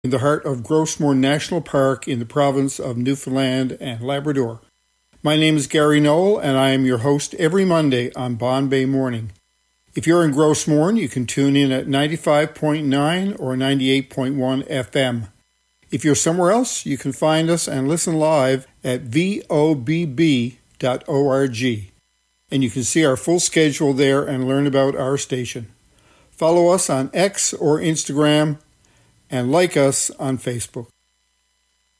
in the heart of Grossmoor National Park in the province of Newfoundland and Labrador. My name is Gary Knoll, and I am your host every Monday on Bombay Morning. If you're in Grossmoor, you can tune in at 95.9 or 98.1 FM. If you're somewhere else, you can find us and listen live at vobb.org. And you can see our full schedule there and learn about our station. Follow us on X or Instagram and like us on Facebook.